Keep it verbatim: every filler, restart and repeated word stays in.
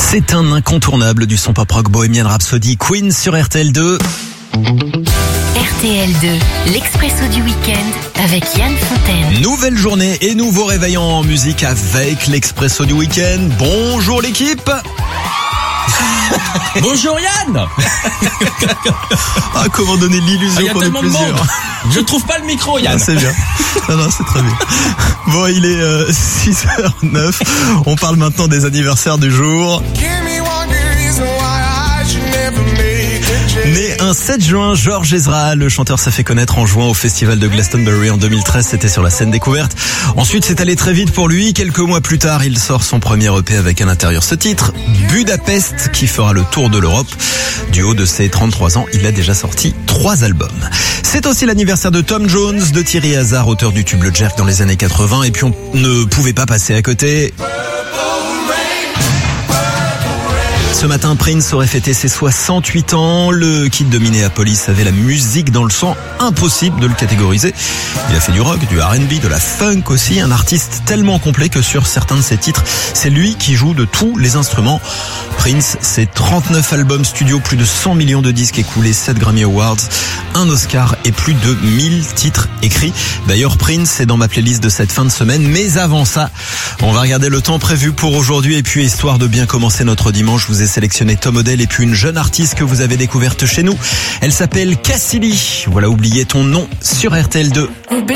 C'est un incontournable du son pop rock Bohemian Rhapsody, Queen sur R T L deux. R T L deux, l'expresso du week-end avec Yann Fontaine. Nouvelle journée et nouveau réveil en musique avec l'expresso du week-end. Bonjour l'équipe. Bonjour Yann. Ah, comment donner l'illusion ah, qu'on est plusieurs. Je trouve pas le micro, Yann. Ah, c'est bien. Non, non, c'est très bien. Bon, il est euh, six heures neuf. On parle maintenant des anniversaires du jour. Né un sept juin, George Ezra, le chanteur s'est fait connaître en jouant au festival de Glastonbury en deux mille treize, c'était sur la scène découverte. Ensuite, c'est allé très vite pour lui. Quelques mois plus tard, il sort son premier E P avec à l'intérieur ce titre, Budapest, qui fera le tour de l'Europe. Du haut de ses trente-trois ans, il a déjà sorti trois albums. C'est aussi l'anniversaire de Tom Jones, de Thierry Hazard, auteur du tube Le Jerk dans les années quatre-vingts, et puis on ne pouvait pas passer à côté. Ce matin, Prince aurait fêté ses soixante-huit ans. Le kid de Minneapolis avait la musique dans le sang, impossible de le catégoriser. Il a fait du rock, du R and B, de la funk aussi, un artiste tellement complet que sur certains de ses titres, c'est lui qui joue de tous les instruments. Prince, c'est trente-neuf albums studio, plus de cent millions de disques écoulés, sept Grammy Awards, un Oscar et plus de mille titres écrits. D'ailleurs, Prince est dans ma playlist de cette fin de semaine, mais avant ça, on va regarder le temps prévu pour aujourd'hui et puis histoire de bien commencer notre dimanche, je vous ai sélectionné Tom Odell et puis une jeune artiste que vous avez découverte chez nous. Elle s'appelle Cassidy. Voilà, oubliez ton nom sur R T L deux.